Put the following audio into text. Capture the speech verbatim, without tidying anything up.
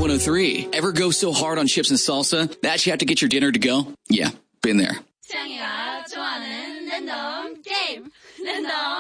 one oh three. Ever go so hard on chips and salsa that you have to get your dinner to go? Yeah, been there. 취향이가 좋아하는 랜덤 게임 랜덤